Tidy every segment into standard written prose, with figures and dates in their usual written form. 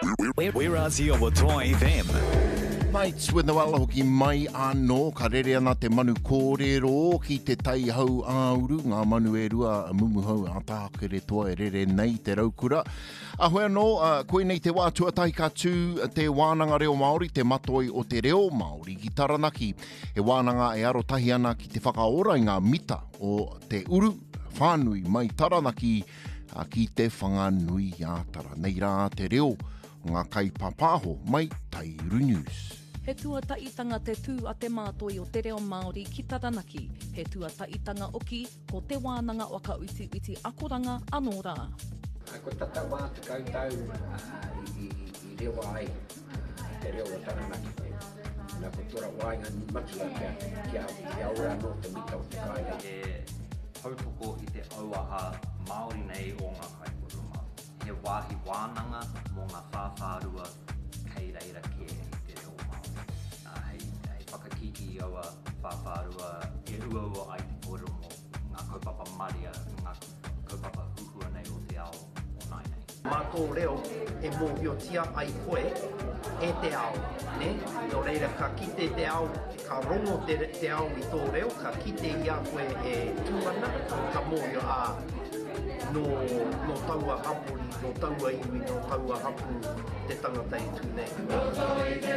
We're Aussie o Toa FM. Mates, with the wala hoki mai anō, ka rere ana te manu kōrero ki te tai hau āuru, ngā manu e rua mumu hau a tākere toa e rere nei te raukura. Ahoe anō, koe nei te wā tuatahi ka tū te wānanga reo Māori, te matoi o te reo Māori ki Taranaki. He wānanga e arotahi ana ki te whakaora i ngā mita o te uru whānui mai Taranaki ki te whanganui ātara. Nei rā te reo ngā kai pāpāho mai Taiuru News. He tuataitanga te tū a te mātoi o te reo Māori ki Taranaki. He tuataitanga oki ko te wānanga waka uti akoranga anō rā. Ko tata wā te kautau i rewa ai, te reo o Taranaki. Nā ko tora wāinga ni matua kia aura no te mita o te kaia. He haupoko i te auaha Māori nei o ngā kaikoroma. He wāhi wānanga mō ngā whāwhārua kei reira ke i te reo Māori. Hei whakakiki aua whāwhārua e ua ai te kōrero mō ngā kaupapa maria, ngā kaupapa huhua nei o te ao o nai nei. Mātō reo e mōhiotia ai koe e te ao, ne? Nō reira ka kite te ao, ka rongo te ao i tō reo, ka kite i a koe e tūana, ka mōhio a no taua hapuri, no taua iwi, no taua hapu te tangata i tū nei.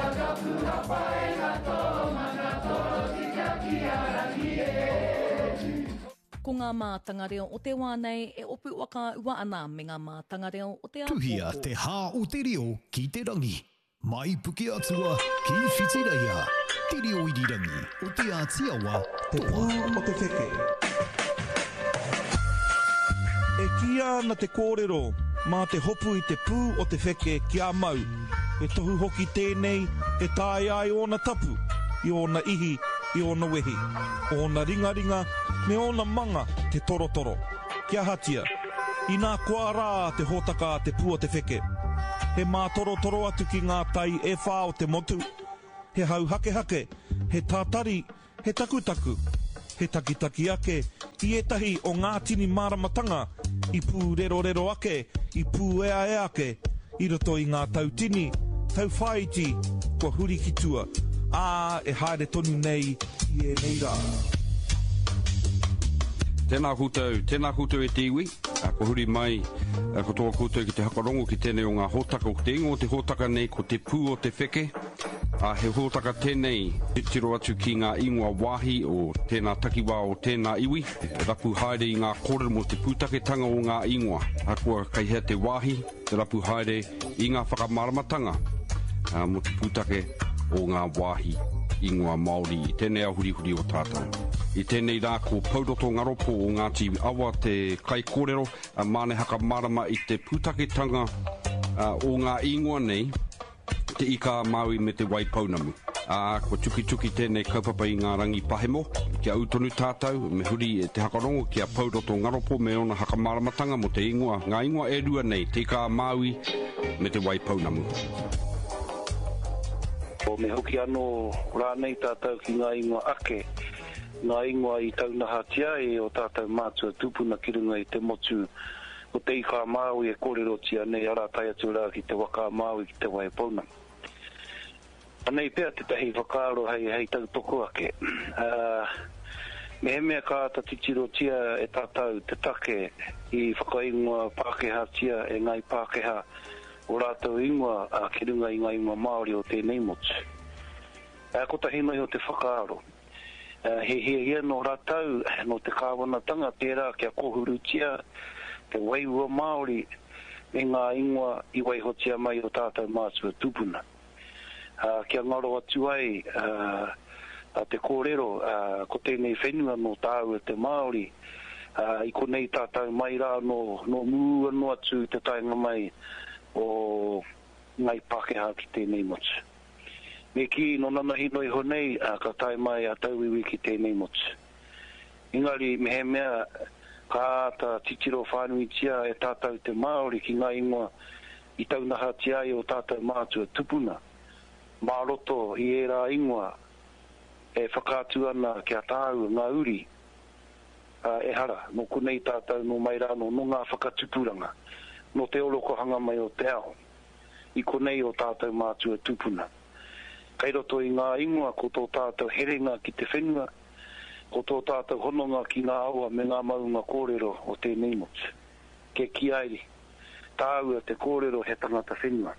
Ko ngā mātanga reo o te wānei e opu waka ua ana me ngā mātanga reo o te Tuhia te hā o te reo ki te rangi. Mai puke atua ki whitiraia. Te reo i rangi o te ātiawa Te pū o te wheke. E kia ana te kōrero, mā te hopu i te pū o te wheke ki a mau. E tohu hoki tēnei, e tāi ai ona tapu, i ona ihi, i ona wehi, ona ringaringa, me ona manga te torotoro. Kia hatia, i nā kua rā te hōtaka te pū o te wheke. He mā torotoro atu ki ngā tai e whā o te motu. He hau hake, he tātari, he takutaku, he takitaki ake, i etahi o ngā tini māramatanga, i pū rero ake, i pū ea ake, i roto i ngā tau tini, tau whaiti, kua huri ki tua. E haere tonu nei, i e nei rā. Tēnā koutou e te iwi, ko huri mai, ko toa koutou ki te hakarongo ki tēnei o ngā hōtaka o te ingo, te hōtaka nei ko te pū o te wheke. He hōtaka tēnei, tiro atu ki ngā ingoa wāhi o tēnā takiwā o tēnā iwi. Rapu haere i ngā kōrero mo te pūtaketanga o ngā ingoa. Kua kaihea te wāhi, te rapu haere i ngā whakamaramatanga mo te pūtake o ngā wāhi ingoa Māori i tēnei ahurihuri o tātou. I tēnei rā ko Pauroto Ngaropo o Ngāti Awa te kai kōrero, māne haka marama i te pūtaketanga o ngā ingoa nei, te ika Māui me te waipaunamu. Ko tuki tēnei kaupapa i ngā rangi pahemo, kia autonu tātou, me huri te hakarongo kia Pauroto Ngaropo me ona haka maramatanga mo te ingoa, ngā ingoa e rua nei, te ika Māui me te waipaunamu. O me hoki anō rānei tātou ki ngā ingoa ake, ngā ingoa i taunahatia e o tātou mātua tupuna ki runga i te motu o te ika Māui e kōrero tia nei ara tai atu rā ki te waka Māui ki te waipauna. Anei pēr te tahi whakaaro hei tautoko ake. Me he mea ka ta titiro tia e tātou te take i whakaingoa Pākehā tia e ngai Pākehā o rātou ingoa ki runga i ngā ingoa Māori o tēnei motu. Ko tahi mai o te whakaaro. He no rātou no te kāwanatanga pērā kia kohurutia te wairua Māori me ngā ingoa i waihotia mai o tātou mātua tupuna. Kia ngaro atu ai te kōrero ko tēnei whenua no tāua te Māori i konei tātou mai rā no mua no atu te tainga mai o ngai Pākehā ki tēnei motu. Me ki no nanahi noi honei ka tai mai a tauiwi ki tēnei motu. Ingari me he mea ka ta titiro whānui tia e tātou te Māori ki ngā ingoa i taunaha tia i o tātou mātua tupuna. Mā roto i e rā ingoa e whakātu ana kia tāu ngā uri e hara. No kunei tātou no mai rā no ngā whakatupuranga. No te oloko hanga mai o te ao. i konei o tātou mātua tupuna. Kei roto i ngā ingoa ko tō tātou herenga ki te whenua, ko tō tātou hononga ki ngā aua me ngā maunga kōrero o tēnei motu. Ke ki airi, tāua te kōrero he tangata whenua.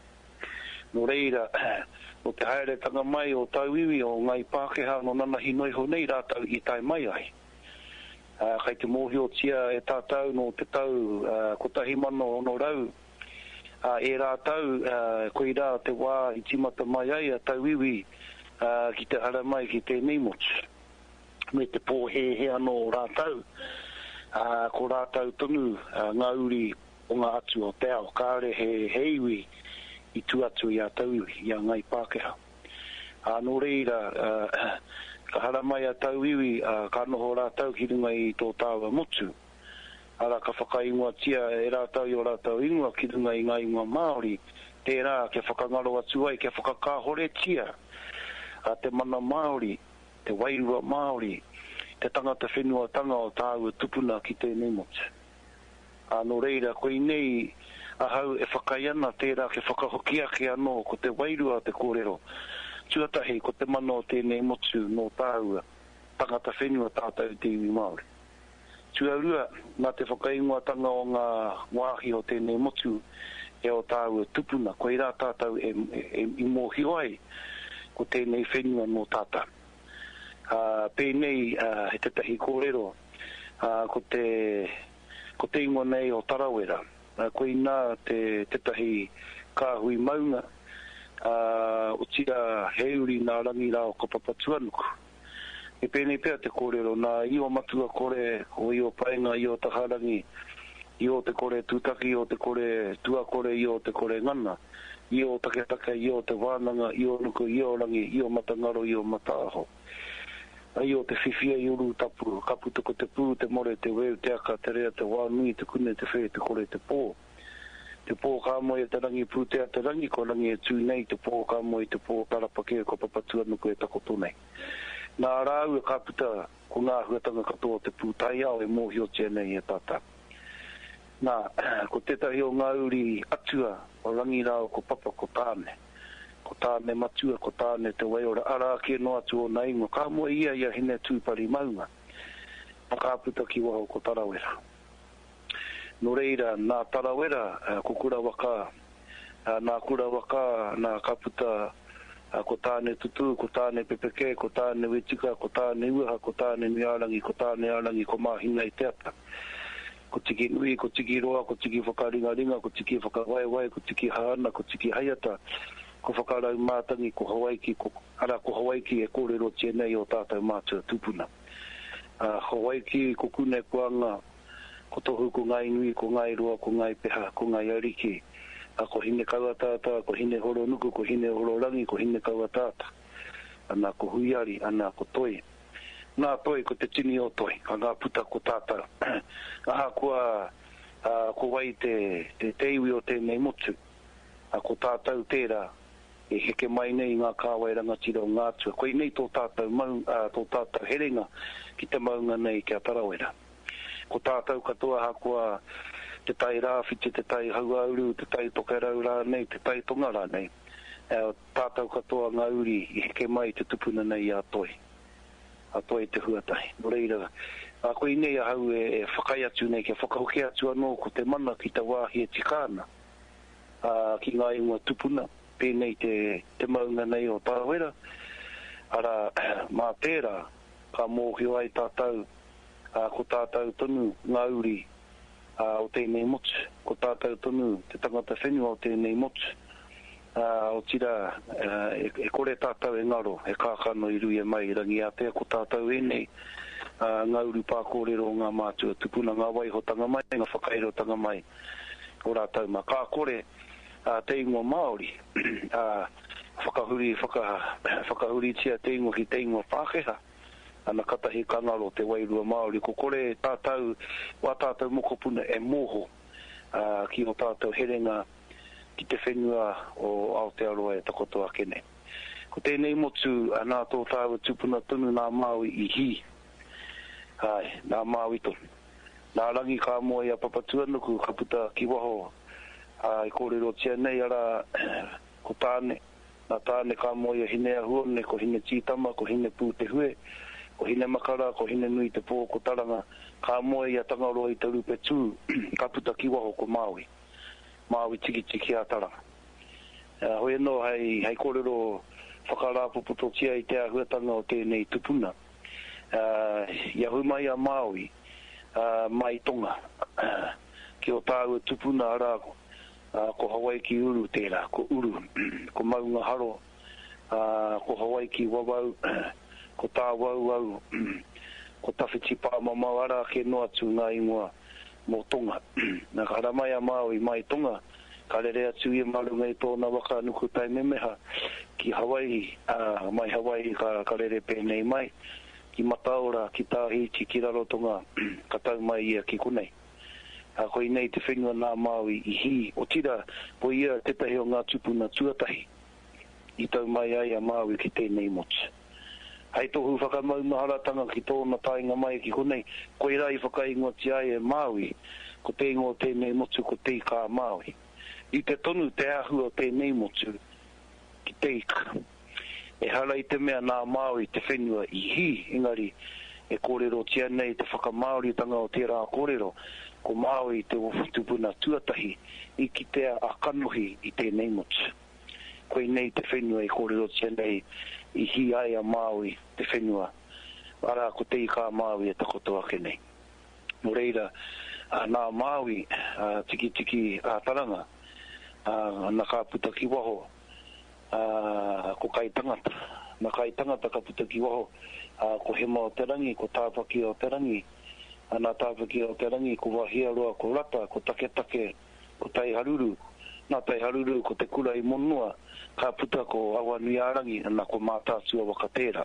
No reira, o te haeretanga mai o tauiwi o ngai Pākehā no nanahi noi ho nei rātau i tai mai ai. Kei te mōhio tia e tātau no te tau kotahi mano no rau. E rātau koe rā te wā i timata mai ai a tauiwi ki te hara mai ki tēnei motu. Me te pōhe anō o rātau. Ko rātau tonu ngā uri o ngā atu o te ao. Kāre he iwi i tu atu i a tauiwi i a ngai Pākehā. Nō reira, ka hara mai a tauiwi, ka noho rātau ki runga i tō tāua motu. Ara ka whakaingoa tia e rātau i o rātau ingoa ki runga i ngā ingoa Māori. Tērā, ke whakangaro atu ai, ke whakakāhore tia. Te mana Māori, te wairua Māori, te tangata whenua tanga o tāua tupuna ki tēnei motu. Nō reira, koe nei, ahau e whakaiana tērā ke whakahokia ke anō ko te wairua te kōrero. Tuatahi ko te mana o tēnei motu no tāua tangata whenua tātou te iwi Māori. Tuarua, nā te whakaingoatanga o ngā wāhi o tēnei motu e o tāua tupuna. Koe rā tātou i mōhio ai ko tēnei whenua no tātou. Pēnei he te tahi kōrero ko te ingoa nei o Tarawera. Koe nā te tahi kāhui maunga, o tira heuri nā rangi rā o kapapatuanuku. E pēnei pēr te kōrero, nā i o matua kore, o i o paenga, i o taharangi, i o te kore tūtaki, i o te kore tuakore, i o te kore ngana, i o taketaka, i o te wānanga, i o nuku, i o rangi, i o matangaro, i o mataaho. I o te whiwhia i uru tapu, kapu tuko te pū, te more, te weu, te aka, te rea, te wānui, te kune, te whē, te kore, te pō. Te pō kāmoe te rangi pūtea te rangi, ko rangi e tū nei, te pō kāmoe te pō tarapake, ko papatuanuku e takoto nei. Nā rāu e kāputa, ko ngā huatanga katoa te pūtai au e mōhio tia nei e tata. Nā, ko tetahi o ngā uri atua, o rangi rāu ko papa ko tāne. Ko tāne matua, ko tāne te waiora ara ke no atu o naingo. Kāmoe ia hine tūpari maunga. Kāputa ki waho ko Tarawera. No reira, nā Tarawera, ko kura waka, nā kura waka, nā kaputa, ko tāne tutu, ko tāne pepeke, ko tāne wetika, ko tāne uaha, ko tāne niarangi, ko tāne arangi, ko mahinga i te ata. Ko tiki nui, ko tiki roa, ko tiki whakaringa-ringa, ko tiki whakawaiwai, ko tiki haana, ko tiki haiata, ko whakarau mātangi, ko Hawaiki, ko Hawaiki e kōrero tia nei o tātou mātua tupuna. Hawaiki, ko kune kuanga, ko tohu ko ngai nui, ko ngai roa, ko ngai peha, ko ngai ariki. Ko hine kauatata, ko hine horo nuku, ko hine horo rangi, ko hine kauatata. Ana ko huiari, ana ko toi. Nā toi ko te tini o toi, ka ngā puta ko tātara. Aha kua ko wai te teiwi o tēnei motu. Ko tātou tērā, e heke mai nei ngā kāwai rangatira o ngā tua. Koe nei tō tātou herenga ki te maunga nei kia Tarawera. Ko tātou katoa hakua te tai rāwhiti, te tai hauauru, te tai tokerau rā nei, te tai tonga rā nei. Tātou katoa ngā uri i heke mai te tupuna nei a toi. A toi te huatai. No reira, koe nei ahau e whakai atu nei, ke whakahoke atu anō ko te mana ki te wāhi e tikāna. Ki ngā ingoa tupuna, pēnei te maunga nei o Tarawera. Ara, mā tērā, ka mōhio ai tātou, ko tātou tonu ngā uri o tēnei motu, ko tātou tonu te tangata whenua o tēnei motu. O tira, e kore tātou e ngaro, e kākano i rui e mai rangi a tea, ko tātou e nei, ngā uri pākōrero o ngā mātua tupuna, ngā waihotanga mai, ngā whakairotanga mai, o rātou mā kā kore, te ingoa Māori, whakahuri tia te ingoa ki te ingoa Pākehā, ana katahi kangaro te wairua Māori, ko kore tātou, wā tātou mokopuna e mōho, ki o tātou herenga, ki te whenua o Aotearoa e takotoa kene. Ko tēnei motu nā tō tāua tupuna tunu nā Māui i hi. Nā Māui tonu. Nā rangi kā moe a papatuanuku ka puta ki waho I kōrero tia nei ara ko tāne. Nā tāne ka moia hine ahuone, ko hine tītama, ko hine pū te hue, ko hine makara, ko hine nui te pō, ko taranga, ka moia tangaroa I te rupe tū, ka puta ki waho ko Māui. Māui tiki tiki a taranga. Hoi no hei kōrero whakarāpuputo tia I te ahuatanga o tēnei tupuna. Ia hui mai a Māui, mai tonga, ki o tāua tupuna arako. Ko Hawaii ki uru tērā, ko uru, ko maunga haro, ko Hawaii ki wawau, ko tā wauau, ko tawhiti pāmamau ara ke noa tū ngā ingoa mō tonga. Nā ka ramai a Māui mai tonga, ka rere atu I marunga I tōna waka nuku tai memeha ki Hawaii, mai Hawaii ka rere pēnei mai, ki Mataora, ki Tāhiti, ki Rarotonga, ka tau mai ia ki kunei. Koe nei te whenua nā Māui I hi o tira po ia tetahi o ngā tupuna tuatahi I tau mai ai a Māui ki tēnei motu. Hei tohu whakamau maharatanga ki tōna tainga mai ki konei, koe rai whakaingoa ti ai e Māui, ko te ingoa tēnei motu ko te kā Māui. I te tonu te ahu o tēnei motu ki te ika. E hala I te mea nā Māui te whenua I hi, engari e kōrero tia nei te whakamaori tanga o tērā kōrero, ko Māui te tupuna tuatahi I ki te a kanohi I tēnei motu. Koe nei te whenua I kōrero tia nei I hi ai a Māui te whenua. Ara ko te I kā Māui e takotoa ke nei. No reira, nā Māui tiki tiki a taranga, nā ka puta ki waho, ko kai tangata. Nā kai tangata ka puta ki waho, ko hema o te rangi, ko tāpaki o te rangi, Nā tāwhaki o te rangi, ko wahia roa, ko rata, ko take, ko tai haruru. Nā tai haruru, ko te kura I monua, ka puta ko awa nui arangi, nā ko mātātua waka tērā.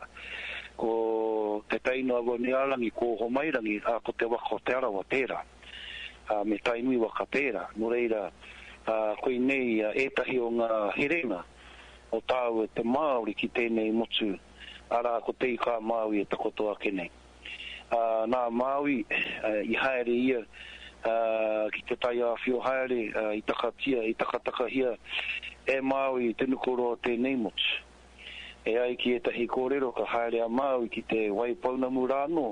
Ko te taino awa nui arangi, ko homairangi, ko te waka o te arawa tērā. Me tainui waka tērā. No reira, koe nei etahi o ngā herenga, o tāu te Māori ki tēnei motu, ara ko te kā Māui e takotoa ke nei. Nā Māui I haere ia ki te tai awhio haere I takatia, I takatakahia e Māui te nukoro o tēnei motu. E ai ki etahi kōrero ka haere a Māui ki te Waipaunamu rāno,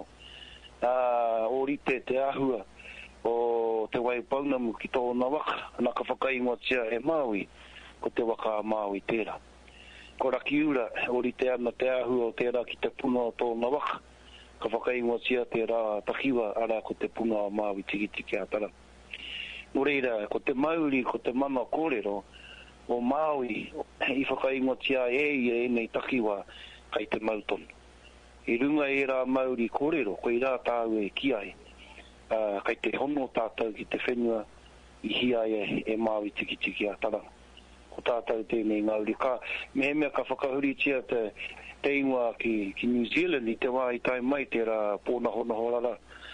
orite te ahua o te Waipaunamu ki tōna waka, nā ka whakaingoa tia e Māui ko te waka a Māui tērā. Ko Rakiura, orite ana te ahua o tērā ki te puna o tōna waka, ka whakaingoa tia te rā takiwa ara ko te punga o Māui tiki tiki a tara. No reira, ko te mauri, ko te mana kōrero, o Māui I whakaingoa tia e nei takiwa kai te mautonu. I runga e rā mauri kōrero, ko I rā tāu e ki ai, kai te hono tātou ki te whenua I hi ai e Māui tiki tiki a tara. Ko tātou tēnei ngauri. Ka mehemea ka whakahuri tia te ingoa ki New Zealand I te wā I tai mai te rā pōna hona horara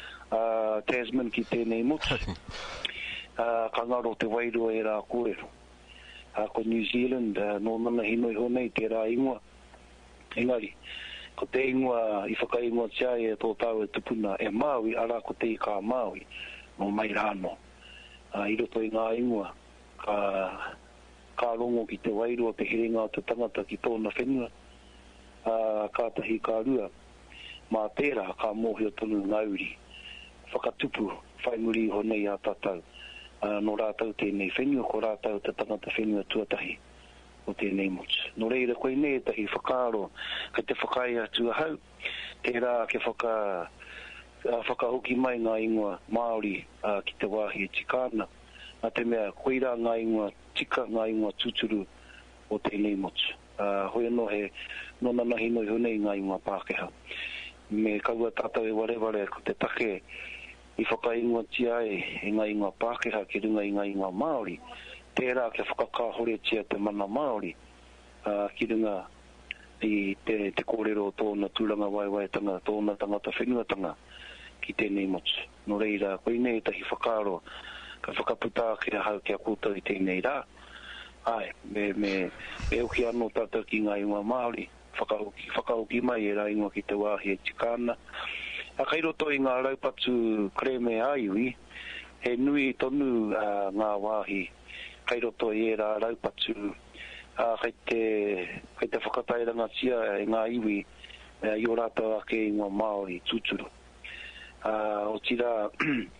Tasman ki tēnei motu. Ka ngaro te wairua e rā kōrero. Ko New Zealand, no mana hinoi honei te rā ingoa. Engari, ko te ingoa I whakaingoa tia e tō tāu e tupuna e Māui, ara ko te I kā Māui, no mai rāno. I roto I ngā ingoa, ka rongo ki te wairua te hiringa o te tangata ki tōna whenua. Kātahi kā rua, mā tērā kā mōhi o tonu ngauri, whakatupu, whaimuri honei a tātou, no rātau tēnei whenua, ko rātau te tangata whenua tuatahi o tēnei motu. No reira koe nei tahi whakaaro, kei te whakai atu ahau, tērā ke whakahoki mai ngā ingoa Māori ki te wāhi e tikāna, nā te mea koeira ngā ingoa tika, ngā ingoa tuturu o tēnei motu. Hoi anō he nona nahi noi honei ngā ingoa Pākehā. Me kaua tātou e wareware ko te take I whakaingoa tia e ngā ingoa Pākehā ki runga I ngā ingoa Māori. Tērā ke whakakahore tia te mana Māori ki runga I te kōrero o tōna tūranga waiwaitanga, tōna tangata whenuatanga ki tēnei motu. No reira, koe nei tahi whakaaro ka whakaputa ki a hau ki a kōtau I tēnei rā. Ai, me uki anō tātou ki ngā ingoa Māori, whakahoki mai e rā ingoa ki te wāhi e tikāna. A kai roto I ngā raupatu kreme aiui, he nui tonu ngā wāhi kai roto i era raupatu kai te whakatairanga tia e ngā iwi i o rātou ake i ngā Māori tūturu. O tira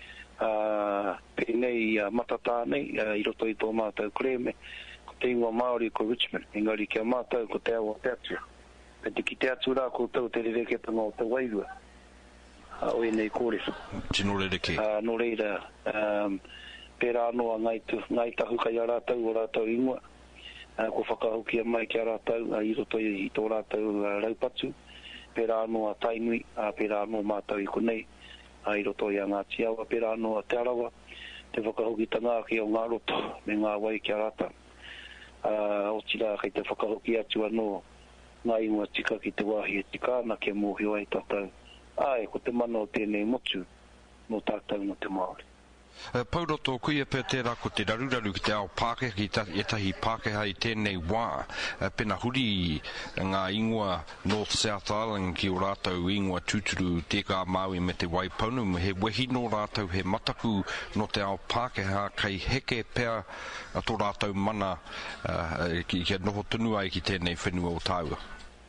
pēnei matata nei i roto i tō mātou kreme ko te ingoa Māori ko Richmond, engari kia mātou ko te awa te atua. Pete ki te atu rā koutou te reweketanga o te wairua. O e nei kōresu. Tino rereke. No reira, pērā noa ngai tahu kai a rātou o rātou ingoa. Ko whakahokia mai ki a rātou i roto i tō rātou raupatu. Pērā noa tainui, pērā noa mātou i konei. I roto i a ngā tiawa, pērā noa te arawa. Te whakahoki tanga ki o ngā roto me ngā wai ki a rātou. O tira kei te whakahoki atu anō ngā ingoa tika ki te wāhi e tika na ke mōhio ai tātou. Ai, ko te mana o tēnei motu no tātou no te Māori. Pauroto, kuia pēr tērā ko te raruraru ki te ao Pākehā ki etahi Pākehā i tēnei wā. Pena huri ngā ingoa North South Island ki o rātou ingoa tūturu tēkā Māui me te Waiponu. He wehi no rātou he mataku no te ao Pākehā kei heke pēr a tō rātou mana ki noho tunu ai ki tēnei whenua o tāua.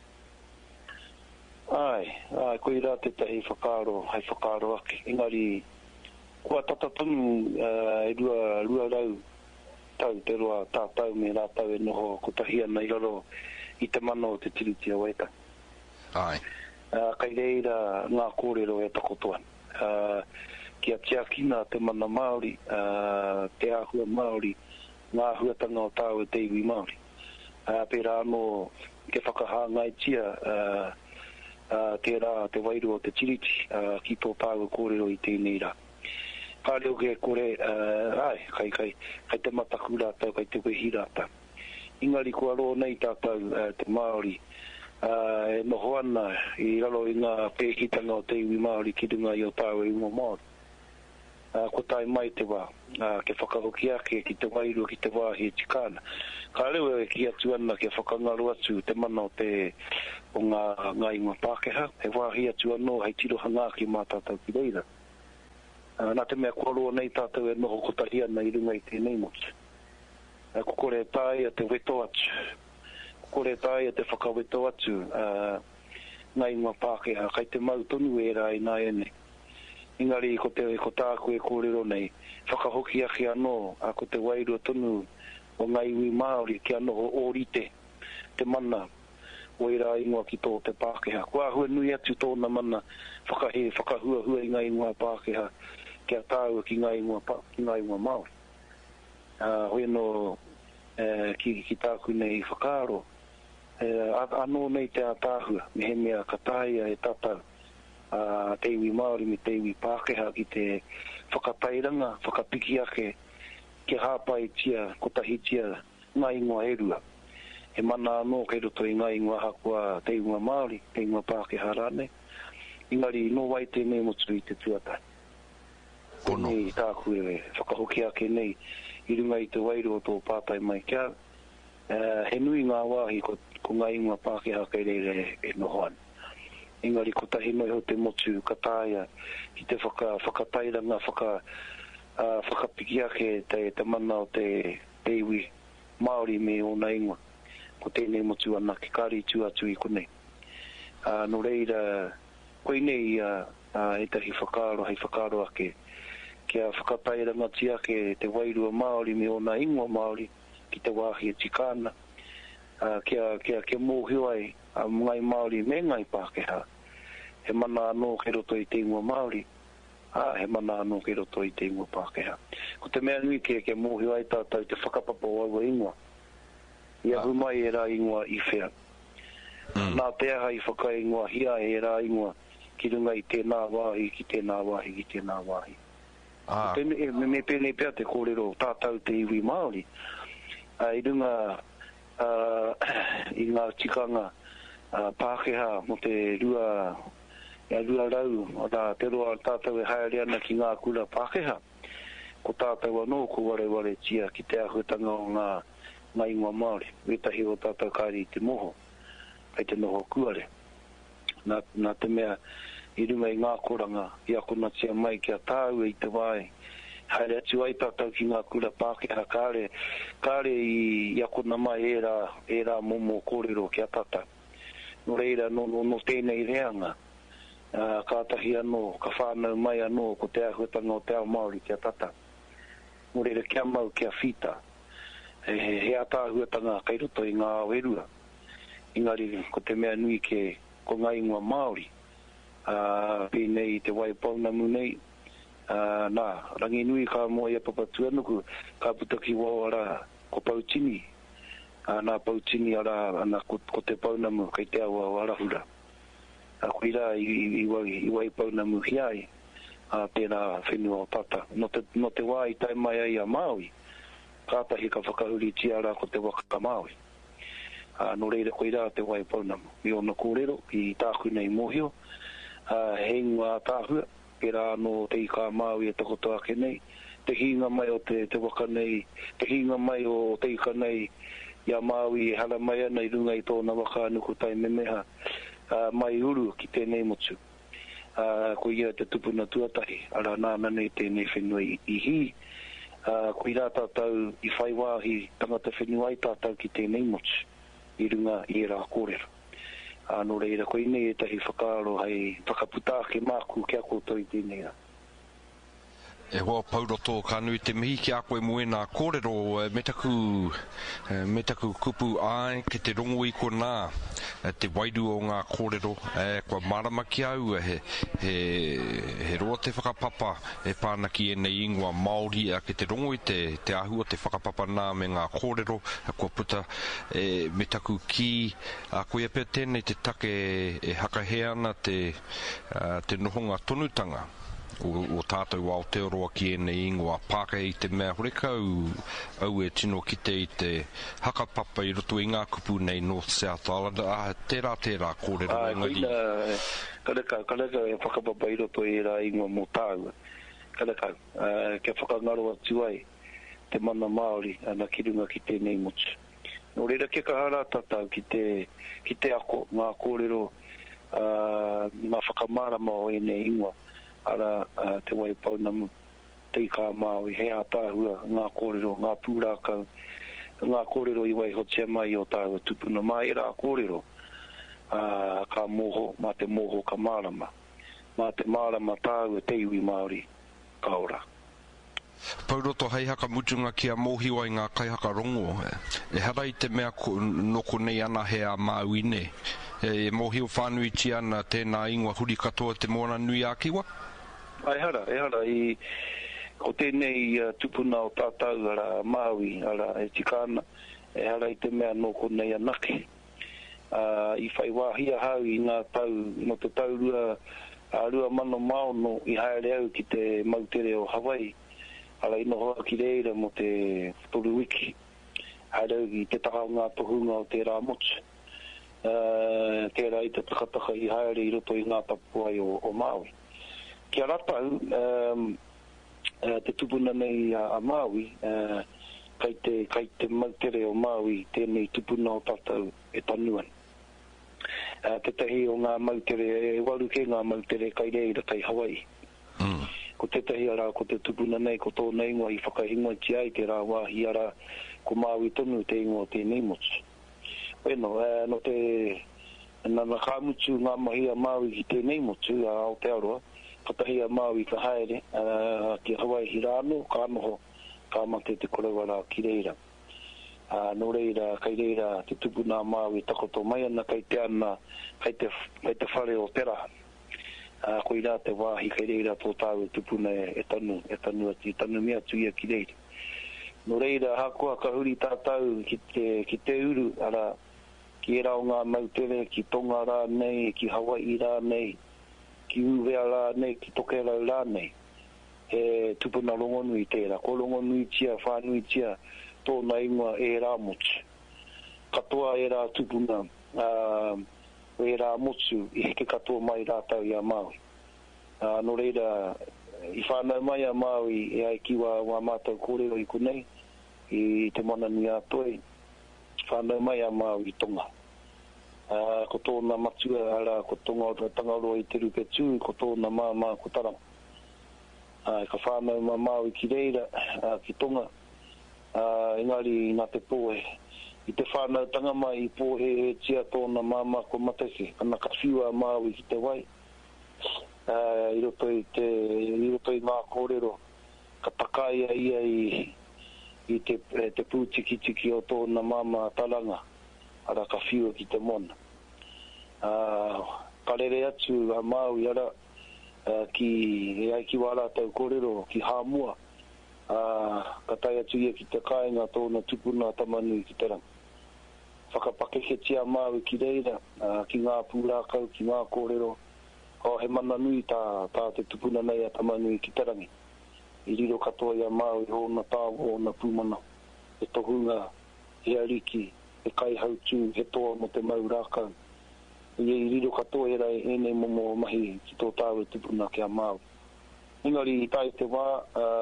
Ai, koe rā te tahi whakaaro, hai whakaaro ake. Engari, kua tatatunu e rua rau tau te roa tātau me rātau e noho ko tahi ana i raro i te mana o te tiritia weta. Ai. Kai reira ngā kōrero e takotoan. Kia tiakina te mana Māori, te āhua Māori, ngā huatanga o tāu e te iwi Māori. Pērā anō ke whakahāngai tia tērā te wairu o te tiriti ki tō tāu kōrero i tēnei rā. Pāreo ke kore, kai te mataku rātau, kai te wehi rātau. Ingari kua roa nei tātau te Māori, e noho ana i raro i ngā pēhitanga o te iwi Māori ki runga i o tāu e ingo Māori. Ko tai mai te wā, ke whakahoki ake ki te wairu ki te wāhi e tikāna. Ka reo e ki atu ana ke whakangaro atu te mana o ngā ingoa Pākehā, he wāhi atu anō hei tiroha ngā ki mā tātau ki reira. Nā te mea kua roa nei tātou e noho kotahi ana i runga i tēnei motu. Ko kore tāi a te weto atu. Ko kore tāi a te whakaweto atu ngā ingoa Pākehā, kai te mau tonu e rā i nā ene. Ingari ko tāku e kōrero nei, whakahoki ake anō, ko te wairua tonu o ngā iwi Māori ki anō o orite, te mana, o i rā ingoa ki tō te Pākehā. Kua hua nui atu tōna mana, whakahua i ngā ingoa Pākehā, kia tāua ki ngā ingoa Māori. Hoi no ki tāku nei whakaaro, anō nei te ātāhua, me he mea kataia e tātau. Te iwi Māori me te iwi Pākehā ki te whakatairanga, whakapiki ake, ke hāpai tia, kotahi tia, ngā ingoa erua. He mana anō kei roto i ngā ingoa hakua te ingoa Māori, te ingoa Pākehā rāne. Ingari no wai tēnei motu i te tuatai. Nei tāku e whakahoki ake nei, i runga i te wairu o tō pātai mai kia. He nui ngā wāhi ko ngā ingoa Pākehā kei reire e nohoan. Engari ko tahi noi ho te motu kataia ki te whakatairanga, whakapiki ake te mana o te iwi Māori me o na ingoa. Ko tēnei motu ana ki kāri tu atu i konei. No reira, koe nei e tahi whakaaro, hei whakaaro ake. Kia whakatairanga ti ake te wairua Māori me o na ingoa Māori ki te wāhi e tikāna. Kia mōhio ai ngai Māori me ngai Pākehā. He mana anō kei roto i te ingoa Māori, he mana anō kei roto i te ingoa Pākehā. Ko te mea nui ke mōhio ai tātou te whakapapa o aua ingoa. Ia humai e rā ingoa i whea. Nā te aha i whakaingoa hia e rā ingoa ki runga i tēnā wāhi, ki tēnā wāhi, ki tēnā wāhi. Me pēnei pēr te kōrero tātou te iwi Māori. I runga i ngā tikanga Pākehā mo te rua rau o te roa tātou e haere ana ki ngā kura Pākehā. Ko tātou anō ko ware tia ki te ahutanga o ngā ingoa Māori. Wetahi o tātou kāri i te moho, ai te noho kuare. Nā te mea i runga i ngā koranga i ako natia mai kia tāua i te wai. haere atu ai tātou ki ngā kura Pākehā kāre I akona mai e rā momo kōrero ki a tata. No reira no tēnei reanga, kātahi anō, ka whānau mai anō ko te ahuatanga o te ao Māori ki a tata. No reira kia mau kia whita, he atāhuatanga kai roto I ngā awerua. Engari, ko te mea nui ko ngā ingoa Māori, pēnei te wai paunamu nei, nā, rangi nui ka moa ia papatuanuku, ka putaki wawara ko Pautini, nā Pautini ara ana ko te paunamu kai te awa o Arahura. Koe rā I wai paunamu hiai, tērā whenua o tata. No te wā I tai mai ai a Māui, kātahi ka whakahuri tiara ko te waka Māui. No reira koe rā te wai paunamu. I ona kōrero, I tāku nei mohio, hei ngā tāhua, e rā no te ika Māui e takoto ake nei, te hinga mai o te waka nei, te hinga mai o te ika nei, ia Māui e hala mai ana I runga I tōna waka anuku tai memeha, mai uru ki tēnei motu. Ko ia te tupuna tuatahi, ara nāna nei tēnei whenua ihi, ko I rā tātou I whaiwāhi tangata whenua I tātou ki tēnei motu, I runga I rā kōrero. No reira, ko inei e tahi whakaaro hei whakaputa ke māku kia koutou I tēnei rā. E hoa pauroto ka nui te mihi ki a koe moena kōrero me taku kupu ai ke te rongo I ko nā te wairu o ngā kōrero kua marama ki au he roa te whakapapa e pānaki e nei ingoa Māori ke te rongo I te ahua te whakapapa nā me ngā kōrero kua puta me taku ki a koe pia tēnei te take e hakahe ana te nohonga tonutanga o tātou Aotearoa ki nei ingoa Pākehā I te mea horeka au e tino ki I te hakapapa I roto I ngā kupu nei North South Island tērā kōrero engari Kaleka e whakapapa I roto I rā ingoa mō tāua kaleka kia whakangaro atu ai te mana Māori ana ki runga ki tēnei motu no reira kia kahara tatau ki te ako ngā kōrero ngā whakamārama o nei ingoa ara te wai paunamu te ika Māui he ātāhua ngā kōrero, ngā pūrākau ngā kōrero I wai hotia mai o tāua tupuna mai rā kōrero ka moho, mā te moho ka mārama mā te mārama tāua te iwi Māori ka ora Pauroto hei haka mutunga ki a mohiwa I ngā kaihaka rongo e hara I te mea noko nei ana he a Māui ne e mohio whānui ti ana tēnā ingoa huri katoa te moana nui a kiwa? Ai hara, I ko tēnei tupuna o tātou ara Māui, ara e tikana, e hara I te mea noko nei anake. I whaiwāhia hau I ngā tau, no te tau rua mano maono I haere au ki te mautere o Hawaii, ara ino hoa ki reira mo te toru wiki, haere au I te taha ngā tohunga o te rā motu. Tērā I te takataka I haere I roto I ngā tapua o Māui. Kia ratau, te tupuna nei a Māui, kai te mautere o Māui, tēnei tupuna o tātou e tanuan. Te tahi o ngā mautere, e waru ke ngā mautere kai reira kai Hawaii. Ko te tahi ara, ko te tupuna nei, ko tōna ingoa I whakahingoa ti ai, te rā wāhi ara, ko Māui tonu te ingoa tēnei motu. Bueno, no te nana kāmutu ngā mahi a Māui ki tēnei motu a Aotearoa, katahi a Māui ka haere, ki Hawaii Hirano, ka anoho, ka mate te korewara ki reira. No reira, kai reira, te tupuna a Māui takoto mai ana, kai te ana, kai te whare o pera. Koe rā te wāhi kai reira tō tāu tupuna e tanu ati, tanu mea tuia ki reira. No reira, hakoa ka huri tātau ki te uru, ara, ki e rao ngā mautere, ki Tonga rā nei, ki Hawaii rā nei, ki Uwea rā nei, ki Tokerau rā nei. He tupuna rongonui tērā. Ko rongonui tia, whānui tia, tōna ingoa e rā motu. Katoa e rā tupuna, e rā motu, I heke katoa mai rātau I a Māui. No reira, I whānau mai a Māui, e ai ki wā mātou kōrero I konei, I te mana ni a toi, whānau mai a Māui I Tonga. Ko tōna matua ara, ko Tonga o Tangaroa I te rupe tū, ko tōna māmā ko tarama. ka whānau ma Māui ki reira, ki tonga, engari nā te pōhe. I te whānau tanga mai I pōhe e tia tōna māma ko matake, ana ka whiua Māui ki te wai. I roto I ngā kōrero, ka takaia ia I te pūtiki o tōna māma talanga, ara ka whiua ki te mona. Ka rere atu a Māui ara, ki ai ki wala tau kōrero ki Hāmua, ka tai atu ia ki te kāinga tōna tupuna tamanui ki te rang. Whakapakeke tia Māui ki reira, ki ngā pūrākau, ki ngā kōrero, he mana nui tā te tupuna nei a tamanui ki te rangi. I riro katoa ia Māui o na tāwo o na pūmana, he tohunga, he ariki, he kai hautū, he toa mo te maurākau. I riro katoa e rai ene momo mahi ki tō tāwe tupuna ki a Māui. Ingari I tai te wā,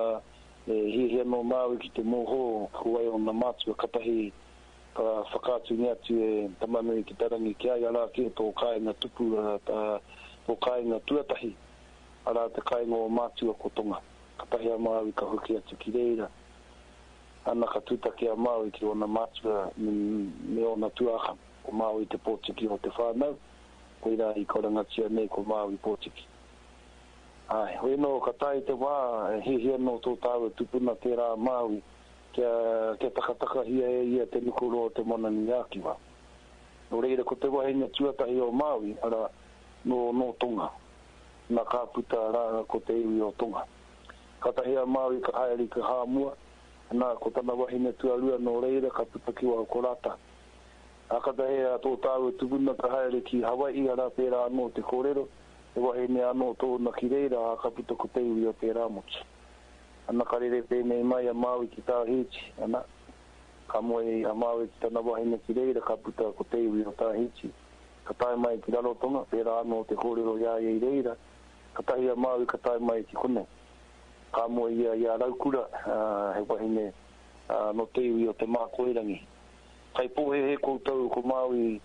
hia no Māui ki te moho, kuai o na mātua katahi, ka whakātu ni atu e tamanui ki tarangi ki ai ala ki tō kāinga tupu, tō kāinga tuatahi, ala te kāinga o mātua kotonga. Katahi a Māui ka hoki atu ki reira. Ana ka tuta ki a Māui ki o na mātua me o na tuaha. Ko Māui te pōtiki o te whānau, koira I korangatia nei ko Māui pōtiki. Ai, hoi no ka tai te wā, hihia no tō tāwe tupuna te rā Māui, kia takataka hia e ia te nukuro o te mana ni āki wā. No reira ko te wahinga tuatahi o Māui, ara no tonga, na kāputa rā ko te iwi o tonga. Katahi a Māui ka haere ka Hāmua, nā ko tana wahinga tuarua no reira ka puta ki wā korata. Akatahi a tō tāwe tupuna ka haere ki Hawaii ara pērā anō te kōrero, e wahine anō tōna ki reira a ka puta ko te iwi o pērā motu. Ana ka rere pēnei mai a Māui ki tā hiti, ana ka moe a Māui ki tana wahine ki reira ka puta ko te iwi o tā hiti. Ka tae mai ki Rarotonga, pērā anō te kōrero ia I reira, ka tahi a Māui ka tae mai ki kone. Ka moe ia raukura, he wahine no te iwi o te mākoerangi. Kai pohe he koutou ko Māui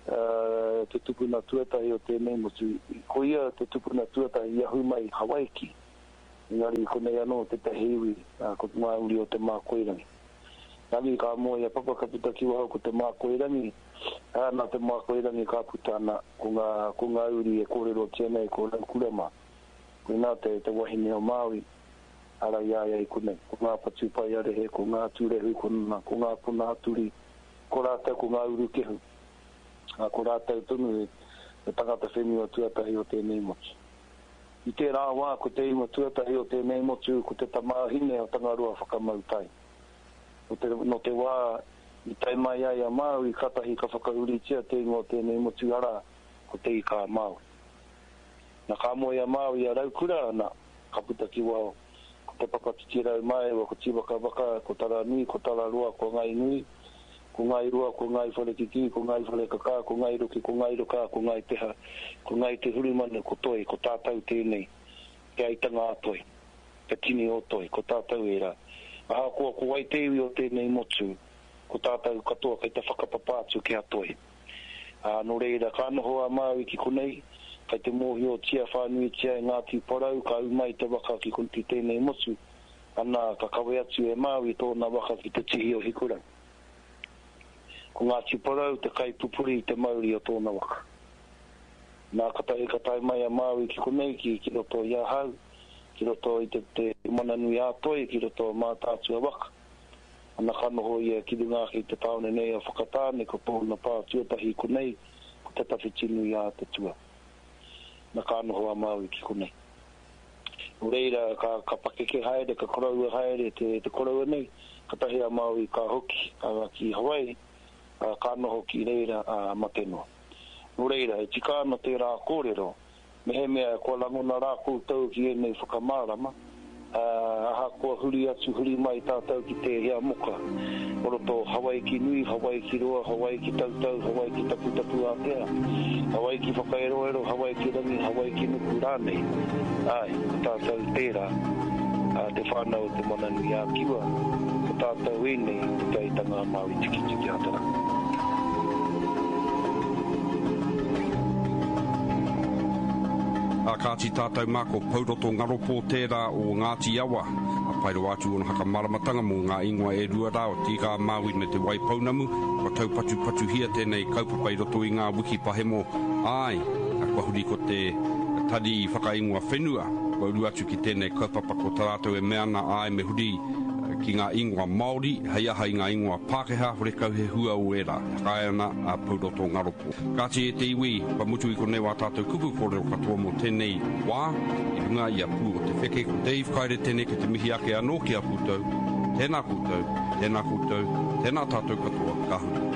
te tupuna tuatahi o tēnei motu. Ko ia te tupuna tuatahi ia hui mai Hawaiki. Ingari konei anō te tahiwi ko ngā uri o te mākoerangi. Nani ka moe ia papa ka puta ki wahau ko te mākoerangi. Nā te mākoerangi ka puta ana ko ngā uri e kōrero tēnei ko Raukurama. Ko nā te wahine o Māui. Ara ia I konei. Ko ngā patupai arehe, ko ngā tūrehu kona, ko ngā puna aturi. Ko rātau ko ngā uru kehu. Ko rātau tunu e tangata whenua tuatahi o tēnei motu. I te rā wā ko te inga tuatahi o tēnei motu ko te tamāhine o tangarua whakamautai. No te wā I tai mai ai a Māui katahi ka whakauritia te inga o tēnei motu ara ko te I ka Māui. Na ka moe a Māui a Raukura ana ka puta ki wao. Ko te papatitirau mai wa ko tivaka waka ko tara nui, ko tara rua, ko ngai nui. Ko ngai rua, ko ngai whare kiki, ko ngai whare kaka, ko ngai roki, ko ngai roka, ko ngai peha, ko ngai te hurumana, ko toi, ko tātau tēnei, te aitanga a toi, te tini o toi, ko tātau e rā. Aha koa, ko wai te iwi o tēnei motu, ko tātau katoa kai te whakapapātu ki a toi. No reira, ka noho a Māui ki konei, kai te mōhi o tia whānui tia e Ngāti Porau, ka umai te waka ki konti tēnei motu, ana ka kawe atu e Māui tōna waka ki te tihi o Hikura. Ko Ngāti Porau te kai pupuri te mauri o tōna waka. Nā katai mai a Māui ki konei ki roto i a hau, ki roto I te mananui a toi, ki roto mātātu a waka. Ana kanoho I ki rungāki te taone nei a whakatāne ko tōna pā tuatahi konei, ko te tawhitinu I a te tua. Nā kanoho a Māui ki konei. Reira ka pakeke haere, ka koraua haere, te koraua nei, katahi a Māui ka hoki ki Hawaii, ka noho ki reira mateno. No reira, e tika ana te rā kōrero, mehe mea kua langona rā koutou ki enei whakamārama, aha kua huri atu huri mai tātou ki te hea moka. Oroto Hawaii ki nui, Hawaii ki roa, Hawaii ki tautau, Hawaii ki tapu ātea, Hawaii ki whakaeroero, Hawaii ki rangi, Hawaii ki nuku rānei. Ai, tātou tērā, te whānau te mananui a kiwa, ko tātou enei, te taitanga Māui tiki ātara. kāti tātou māko pauroto ngaropo tērā o Ngāti Awa. A pairo atu o na haka maramatanga mō ngā ingoa e rua rā o tika māui me te wai paunamu. Ko tau patu hia tēnei kaupapai roto i ngā wiki pahemo. Ai, a kua huri ko te tari i whakaingoa whenua. Ko rua atu ki tēnei kaupapa ko tātou e meana ai me huri ki ngā ingoa Māori, hei aha i ngā ingoa Pākehā, hore kau he hua o era, kai ana a pauroto ngaropo. Kāti e te iwi, pa mutu i konei wā tātou kuku kore o katoa mō tēnei wā, i runga i a pū o te wheke, ko Dave kaire tēnei ki te mihi ake anō ki a kūtou, tēnā kūtou, tēnā kūtou, tēnā tātou katoa, ka huri.